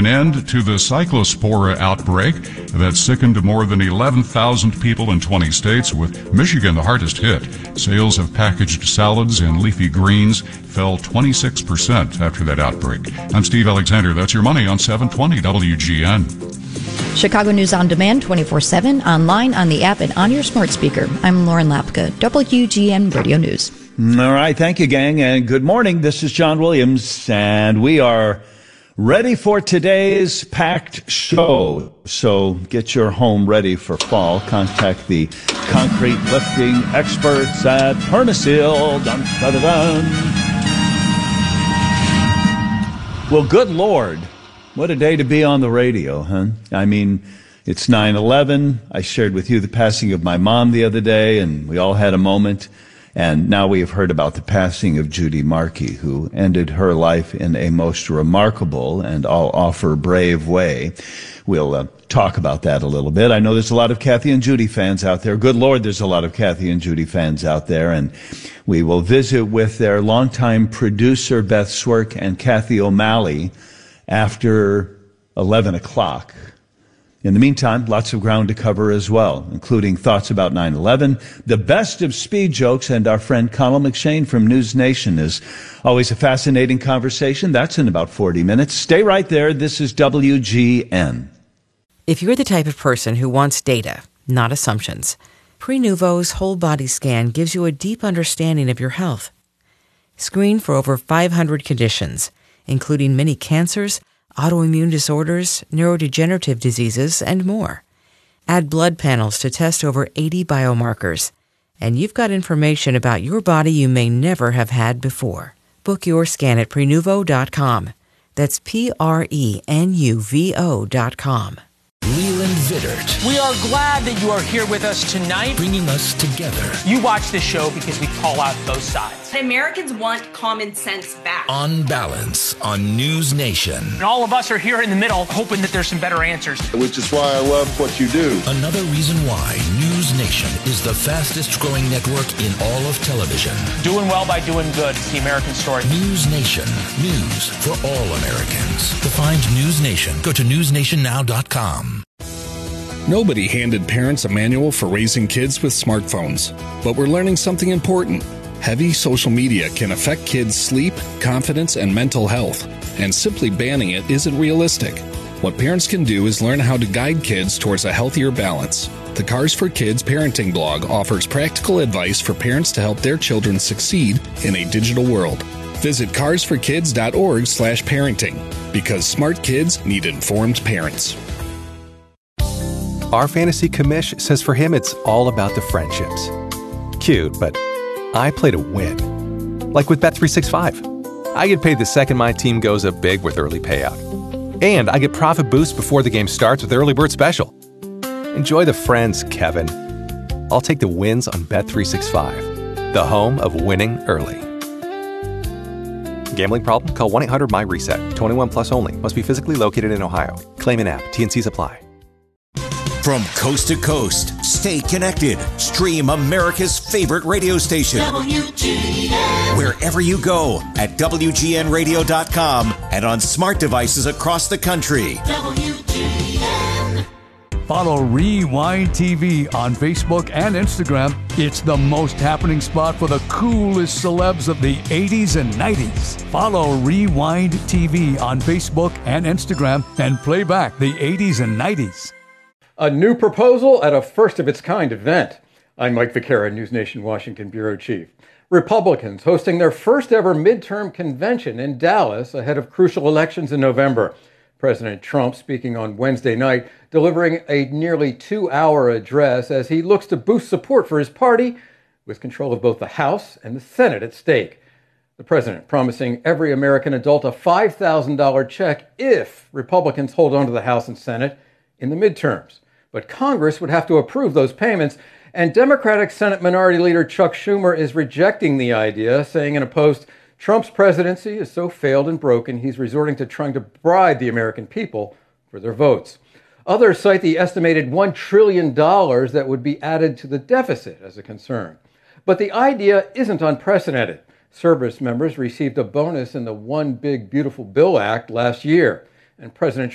end to the cyclospora outbreak that sickened more than 11,000 people in 20 states, with Michigan the hardest hit. Sales of packaged salads and leafy greens fell 26% after that outbreak. I'm Steve Alexander. That's your money on 720 WGN. Chicago News on Demand 24/7, online, on the app, and on your smart speaker. I'm Lauren Lapka, WGN Radio News. All right. Thank you, gang. And good morning. This is John Williams, and we are ready for today's packed show. So get your home ready for fall. Contact the concrete lifting experts at Permaseal. Dun, dun, dun, dun. Well, good Lord. What a day to be on the radio, huh? I mean, it's 9/11. I shared with you the passing of my mom the other day, and we all had a moment. And now we have heard about the passing of Judy Markey, who ended her life in a most remarkable and I'll offer brave way. We'll talk about that a little bit. I know there's a lot of Kathy and Judy fans out there. Good Lord, there's a lot of Kathy and Judy fans out there. And we will visit with their longtime producer, Beth Swerk, and Kathy O'Malley after 11 o'clock. In the meantime, lots of ground to cover as well, including thoughts about 9/11, the best of speed jokes, and our friend Connell McShane from News Nation is always a fascinating conversation. That's in about 40 minutes. Stay right there. This is WGN. If you're the type of person who wants data, not assumptions, Prenuvo's whole body scan gives you a deep understanding of your health. Screen for over 500 conditions, including many cancers, autoimmune disorders, neurodegenerative diseases, and more. Add blood panels to test over 80 biomarkers, and you've got information about your body you may never have had before. Book your scan at Prenuvo.com. That's Prenuvo.com. Leland Vittert. We are glad that you are here with us tonight. Bringing us together. You watch this show because we call out both sides. Americans want common sense back. On Balance on News Nation. And all of us are here in the middle hoping that there's some better answers. Which is why I love what you do. Another reason why News Nation is the fastest growing network in all of television. Doing well by doing good. It's the American story. News Nation. News for all Americans. To find News Nation, go to newsnationnow.com. Nobody handed parents a manual for raising kids with smartphones. But we're learning something important. Heavy social media can affect kids' sleep, confidence, and mental health. And simply banning it isn't realistic. What parents can do is learn how to guide kids towards a healthier balance. The Cars for Kids parenting blog offers practical advice for parents to help their children succeed in a digital world. Visit carsforkids.org/parenting, because smart kids need informed parents. Our fantasy commish says for him it's all about the friendships. Cute, but I play to win. Like with Bet365. I get paid the second my team goes up big with early payout. And I get profit boosts before the game starts with Early Bird Special. Enjoy the friends, Kevin. I'll take the wins on Bet365, the home of winning early. Gambling problem? Call 1-800-MY-RESET. 21 plus only. Must be physically located in Ohio. Claim in app. T&Cs apply. From coast to coast, stay connected. Stream America's favorite radio station. WGN. Wherever you go at WGNradio.com and on smart devices across the country. WGN. Follow Rewind TV on Facebook and Instagram. It's the most happening spot for the coolest celebs of the 80s and 90s. Follow Rewind TV on Facebook and Instagram and play back the 80s and 90s. A new proposal at a first-of-its-kind event. I'm Mike Vaquera, News Nation Washington Bureau Chief. Republicans hosting their first-ever midterm convention in Dallas ahead of crucial elections in November. President Trump speaking on Wednesday night, delivering a nearly 2-hour address as he looks to boost support for his party with control of both the House and the Senate at stake. The president promising every American adult a $5,000 check if Republicans hold on to the House and Senate in the midterms. But Congress would have to approve those payments, and Democratic Senate Minority Leader Chuck Schumer is rejecting the idea, saying in a post, Trump's presidency is so failed and broken, he's resorting to trying to bribe the American people for their votes. Others cite the estimated $1 trillion that would be added to the deficit as a concern. But the idea isn't unprecedented. Service members received a bonus in the One Big Beautiful Bill Act last year, and President